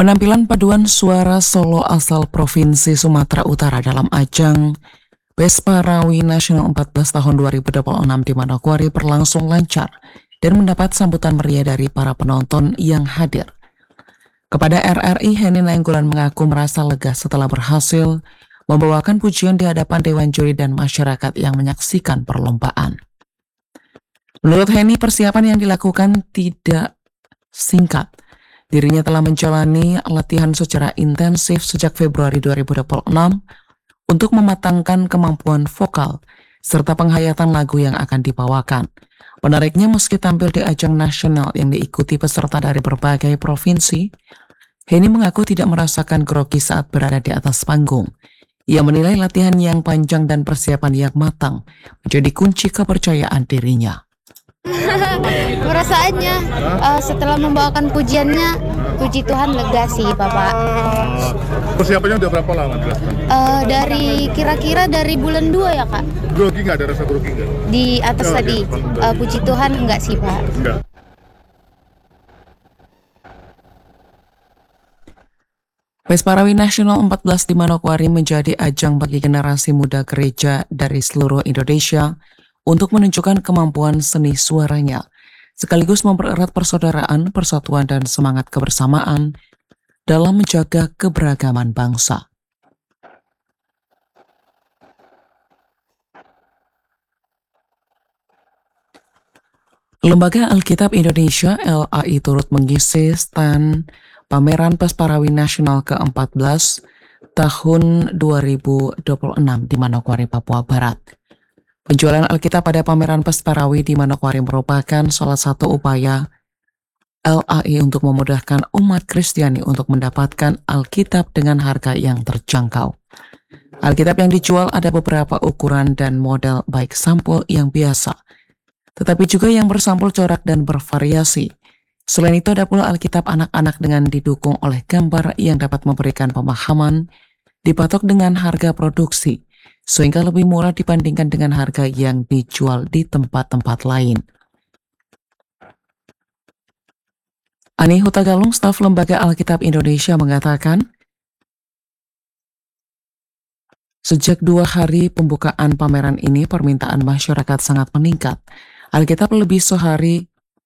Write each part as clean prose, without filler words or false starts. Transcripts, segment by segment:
Penampilan paduan suara solo asal Provinsi Sumatera Utara dalam ajang Pesparawi Nasional 14 tahun 2026 di Manokwari berlangsung lancar dan mendapat sambutan meriah dari para penonton yang hadir. Kepada RRI, Henny Nainggolan mengaku merasa lega setelah berhasil membawakan pujian di hadapan Dewan Juri dan masyarakat yang menyaksikan perlombaan. Menurut Henny, persiapan yang dilakukan tidak singkat. Dirinya telah menjalani latihan secara intensif sejak Februari 2026 untuk mematangkan kemampuan vokal serta penghayatan lagu yang akan dibawakan. Menariknya, meski tampil di ajang nasional yang diikuti peserta dari berbagai provinsi, Henny mengaku tidak merasakan grogi saat berada di atas panggung. Ia menilai latihan yang panjang dan persiapan yang matang menjadi kunci kepercayaan dirinya. Perasaannya setelah membawakan pujiannya, puji Tuhan lega sih Bapak. Persiapannya udah berapa lama? Kira-kira dari bulan 2 ya Kak? Grogi nggak? Ada rasa grogi nggak? Di atas tadi, puji Tuhan enggak sih Pak? Enggak. Pesparawi Nasional 14 di Manokwari menjadi ajang bagi generasi muda gereja dari seluruh Indonesia untuk menunjukkan kemampuan seni suaranya, sekaligus mempererat persaudaraan, persatuan, dan semangat kebersamaan dalam menjaga keberagaman bangsa. Lembaga Alkitab Indonesia (LAI) turut mengisi stand pameran Pesparawi Nasional ke-14 tahun 2026 di Manokwari, Papua Barat. Penjualan Alkitab pada pameran Pesparawi di Manokwari merupakan salah satu upaya LAI untuk memudahkan umat Kristiani untuk mendapatkan Alkitab dengan harga yang terjangkau. Alkitab yang dijual ada beberapa ukuran dan model, baik sampul yang biasa, tetapi juga yang bersampul corak dan bervariasi. Selain itu ada pula Alkitab anak-anak dengan didukung oleh gambar yang dapat memberikan pemahaman, dipatok dengan harga produksi, sehingga lebih murah dibandingkan dengan harga yang dijual di tempat-tempat lain. Ani Hutagalung, staf Lembaga Alkitab Indonesia, mengatakan, sejak 2 hari pembukaan pameran ini, permintaan masyarakat sangat meningkat. Alkitab lebih sehari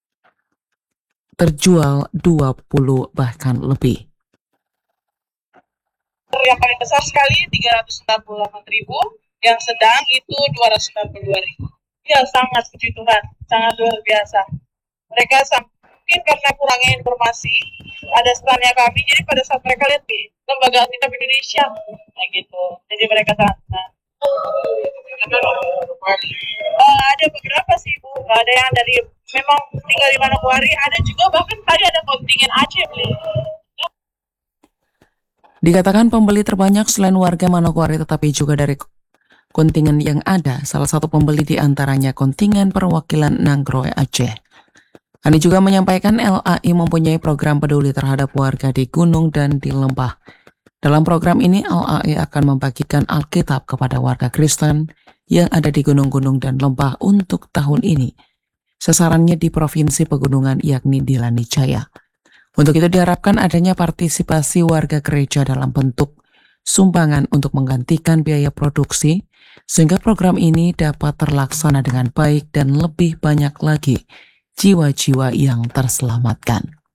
terjual 20 bahkan lebih. Yang paling besar sekali 348.000, yang sedang itu 292.000. Ya, sangat puji Tuhan, sangat luar biasa. Mereka mungkin karena kurangnya informasi, ada standnya kami, jadi pada saat mereka lihat di Lembaga Alkitab Indonesia, nah gitu, jadi mereka sangat senang. Ada beberapa sih Bu, ada yang dari memang tinggal di Manokwari, ada juga bahkan tadi ada kontingen Aceh beli. Dikatakan pembeli terbanyak selain warga Manokwari tetapi juga dari kontingen yang ada. Salah satu pembeli di antaranya kontingen perwakilan Nanggroe Aceh. Ani juga menyampaikan LAI mempunyai program peduli terhadap warga di gunung dan di lembah. Dalam program ini LAI akan membagikan Alkitab kepada warga Kristen yang ada di gunung-gunung dan lembah untuk tahun ini. Sasarannya di Provinsi Pegunungan yakni di Lanijaya. Untuk itu diharapkan adanya partisipasi warga gereja dalam bentuk sumbangan untuk menggantikan biaya produksi, sehingga program ini dapat terlaksana dengan baik dan lebih banyak lagi jiwa-jiwa yang terselamatkan.